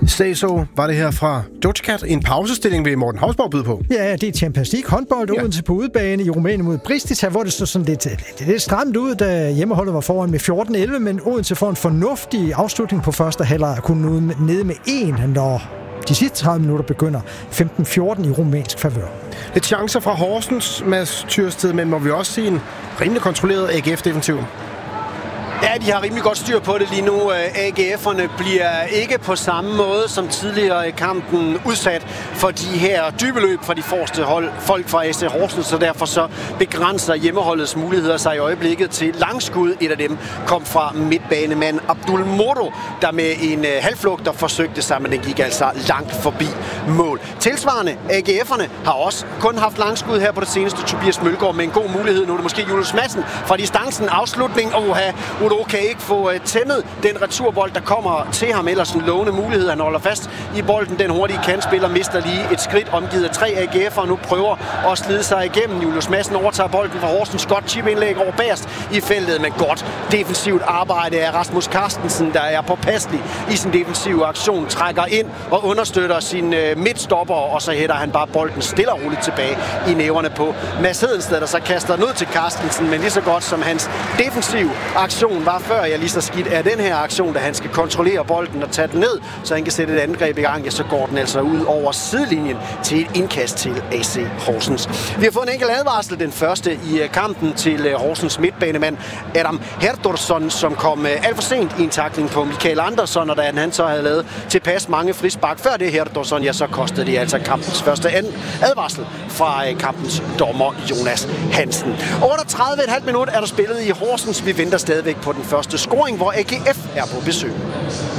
Så var det her fra Doja Cat. En pausestilling vil Morten Hausborg byde på. Ja, det er Champions League håndbold Odense på udebane i Rumænien mod Bristita, hvor det stod sådan lidt stramt ud, da hjemmeholdet var foran med 14-11, men Odense får en fornuftig afslutning på første halvleg, kunne nede med 1, når de sidste 30 minutter begynder 15-14 i rumænsk favør. Lidt chancer fra Horsens, Mads Tyrsted, men må vi også se en rimelig kontrolleret AGF-defensiv? Ja, de har rimelig godt styr på det lige nu. AGF'erne bliver ikke på samme måde som tidligere i kampen udsat for de her dybe løb fra de forreste folk fra AC Horsens, så derfor så begrænser hjemmeholdets muligheder sig i øjeblikket til langskud. Et af dem kom fra midtbanemand Abdul Moro, der med en halvflugter forsøgte sig, men den gik altså langt forbi mål. Tilsvarende, AGF'erne har også kun haft langskud her på det seneste. Tobias Mølgaard med en god mulighed. Nu er det måske Julius Madsen fra distancen. Afslutning. Udo kan ikke få tæmmet den returbold, der kommer til ham. Ellers en lovende mulighed. Han holder fast i bolden. Den hurtige kantspiller mister lige et skridt, omgivet af 3 AGF'ere. Nu prøver at slide sig igennem. Julius Madsen overtager bolden fra Horsens. Godt chip-indlæg over bagerst i feltet, men godt defensivt arbejde af Rasmus Carstensen, der er påpasselig i sin defensive aktion, trækker ind og understøtter sin midtstopper, og så hætter han bare bolden stille og roligt tilbage i næverne på Mads Hedensted, der så kaster den ud til Carstensen, men lige så godt som hans defensive aktion var før, lige så skidt er den her aktion, da han skal kontrollere bolden og tage den ned, så han kan sætte et angreb i gang, så går den altså ud over sidelinjen til et indkast til AC Horsens. Vi har fået en enkelt advarsel, den første i kampen til Horsens midtbanemand Adam Herdorsson, som kom alt for sent i en tackling på Michael Andersson, og da han så havde lavet tilpas mange frispark før det Herdorsson, så kostede det altså kampens første advarsel fra kampens dommer Jonas Hansen. 38,5 minutter er der spillet i Horsens. Vi venter stadigvæk på den første scoring, hvor AGF er på besøg.